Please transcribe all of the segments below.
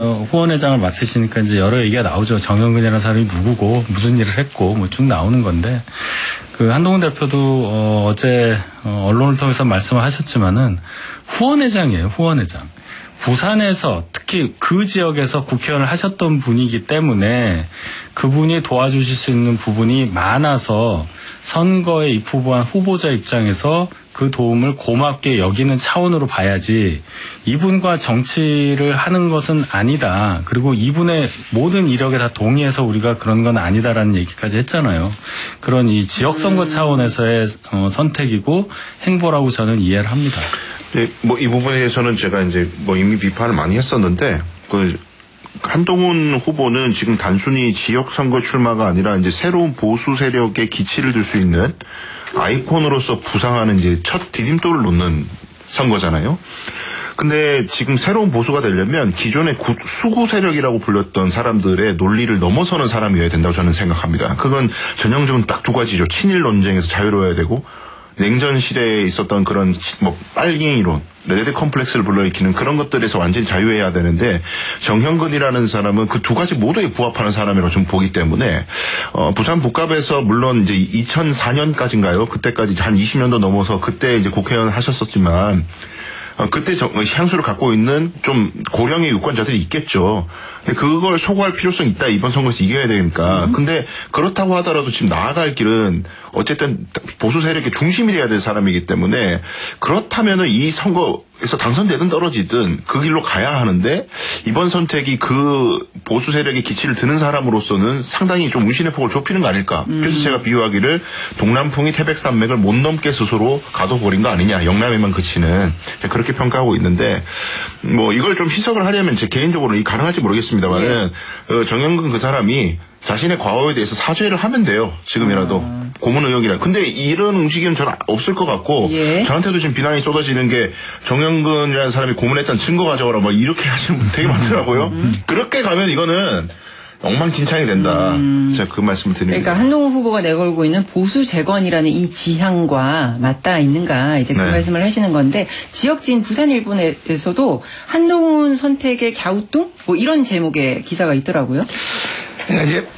후원회장을 맡으시니까 이제 여러 얘기가 나오죠. 정영근이라는 사람이 누구고 무슨 일을 했고 뭐 쭉 나오는 건데 그 한동훈 대표도 어제 언론을 통해서 말씀을 하셨지만은 후원회장이에요. 후원회장. 부산에서 특히 그 지역에서 국회의원을 하셨던 분이기 때문에 그분이 도와주실 수 있는 부분이 많아서 선거에 입후보한 후보자 입장에서 그 도움을 고맙게 여기는 차원으로 봐야지 이분과 정치를 하는 것은 아니다. 그리고 이분의 모든 이력에 다 동의해서 우리가 그런 건 아니다라는 얘기까지 했잖아요. 그런 이 지역선거 차원에서의 선택이고 행보라고 저는 이해를 합니다. 네, 뭐 이 부분에 대해서는 제가 이제 뭐 이미 비판을 많이 했었는데 그 한동훈 후보는 지금 단순히 지역 선거 출마가 아니라 이제 새로운 보수 세력에 기치를 둘 수 있는 아이콘으로서 부상하는 이제 첫 디딤돌을 놓는 선거잖아요. 근데 지금 새로운 보수가 되려면 기존의 수구 세력이라고 불렸던 사람들의 논리를 넘어서는 사람이어야 된다고 저는 생각합니다. 그건 전형적인 딱 두 가지죠. 친일 논쟁에서 자유로워야 되고 냉전 시대에 있었던 그런 뭐 빨갱이론, 레드 컴플렉스를 불러일으키는 그런 것들에서 완전히 자유해야 되는데 정형근이라는 사람은 그 두 가지 모두에 부합하는 사람이라고 좀 보기 때문에 부산 북갑에서 물론 이제 2004년까지인가요? 그때까지 한 20년도 넘어서 그때 이제 국회의원 하셨었지만 그때 향수를 갖고 있는 좀 고령의 유권자들이 있겠죠. 근데 그걸 소구할 필요성이 있다. 이번 선거에서 이겨야 되니까. 근데 그렇다고 하더라도 지금 나아갈 길은 어쨌든 보수 세력의 중심이 돼야 될 사람이기 때문에 그렇다면은 이 선거에서 당선되든 떨어지든 그 길로 가야 하는데 이번 선택이 그 보수 세력의 기치를 드는 사람으로서는 상당히 좀 운신의 폭을 좁히는 거 아닐까. 그래서 제가 비유하기를 동남풍이 태백산맥을 못 넘게 스스로 가둬버린 거 아니냐. 영남에만 그치는. 그렇게 평가하고 있는데 뭐 이걸 좀 희석을 하려면 제 개인적으로는 가능할지 모르겠습니다만은 정영근 그 사람이 자신의 과거에 대해서 사죄를 하면 돼요. 지금이라도. 고문 의혹이라. 근데 이런 움직임은 저는 없을 것 같고 저한테도 지금 비난이 쏟아지는 게 정영근이라는 사람이 고문했던 증거 가져오라 뭐 이렇게 하시는 분 되게 많더라고요. 그렇게 가면 이거는 엉망진창이 된다. 제가 그 말씀을 드립니다. 그러니까 한동훈 후보가 내걸고 있는 보수 재건이라는 이 지향과 맞닿아 있는가 이제 그 말씀을 하시는 건데 지역진 부산 일본에서도 한동훈 선택의 갸우뚱 뭐 이런 제목의 기사가 있더라고요. 그러니까 이제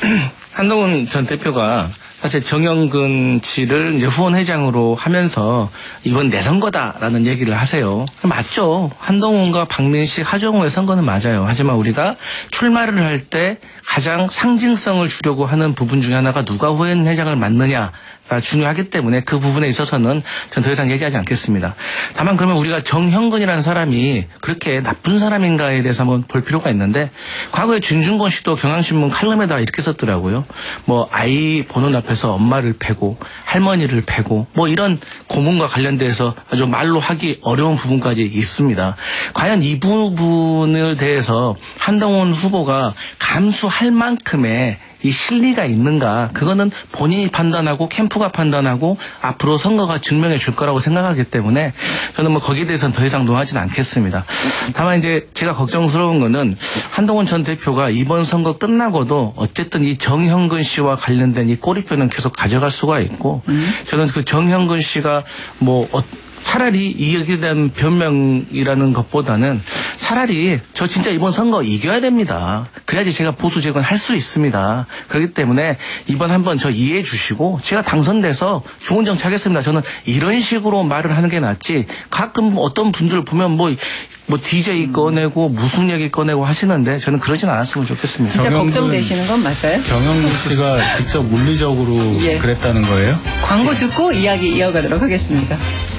한동훈 전 대표가 사실 정영근 씨를 이제 후원회장으로 하면서 이번 내 선거다라는 얘기를 하세요. 맞죠. 한동훈과 박민식, 하정우의 선거는 맞아요. 하지만 우리가 출마를 할 때 가장 상징성을 주려고 하는 부분 중에 하나가 누가 후원회장을 맡느냐가 중요하기 때문에 그 부분에 있어서는 전 더 이상 얘기하지 않겠습니다. 다만 그러면 우리가 정형근이라는 사람이 그렇게 나쁜 사람인가에 대해서 한번 볼 필요가 있는데 과거에 준중권 씨도 경향신문 칼럼에다가 이렇게 썼더라고요. 뭐 아이 보는 앞에서 엄마를 패고 할머니를 패고 뭐 이런 고문과 관련돼서 아주 말로 하기 어려운 부분까지 있습니다. 과연 이 부분에 대해서 한동훈 후보가 감수할 만큼의 이 실리가 있는가 그거는 본인이 판단하고 캠프가 판단하고 앞으로 선거가 증명해 줄 거라고 생각하기 때문에 저는 뭐 거기에 대해서는 더 이상 논하지는 않겠습니다. 다만 이제 제가 걱정스러운 거는 한동훈 전 대표가 이번 선거 끝나고도 어쨌든 이 정형근 씨와 관련된 이 꼬리표는 계속 가져갈 수가 있고 저는 그 정형근 씨가 뭐 차라리 이에 대한 변명이라는 것보다는 차라리 저 진짜 이번 선거 이겨야 됩니다. 그래야지 제가 보수 재건 할 수 있습니다. 그렇기 때문에 이번 한번 저 이해해 주시고 제가 당선돼서 좋은 정치 하겠습니다. 저는 이런 식으로 말을 하는 게 낫지 가끔 어떤 분들 보면 뭐 DJ 꺼내고 무슨 얘기 꺼내고 하시는데 저는 그러진 않았으면 좋겠습니다. 진짜 걱정되시는 건 맞아요? 정영근 씨가 직접 물리적으로 그랬다는 거예요? 광고 듣고 이야기 이어가도록 하겠습니다.